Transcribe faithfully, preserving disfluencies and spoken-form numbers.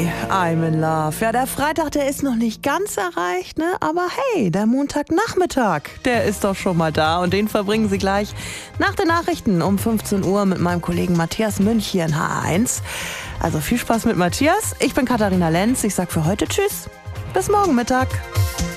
I'm in love. Ja, der Freitag, der ist noch nicht ganz erreicht, ne? Aber hey, der Montagnachmittag, der ist doch schon mal da. Und den verbringen Sie gleich nach den Nachrichten um fünfzehn Uhr mit meinem Kollegen Matthias Münch hier in H eins. Also viel Spaß mit Matthias. Ich bin Katharina Lenz. Ich sag für heute Tschüss. Bis morgen Mittag.